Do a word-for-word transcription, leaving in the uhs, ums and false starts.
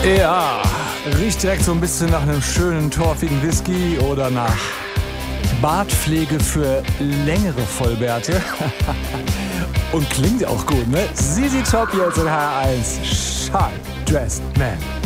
Ja, riecht direkt so ein bisschen nach einem schönen, torfigen Whisky oder nach Bartpflege für längere Vollbärte. Und klingt auch gut, ne? Z Z Top jetzt in H R eins. Sharp Dressed Man.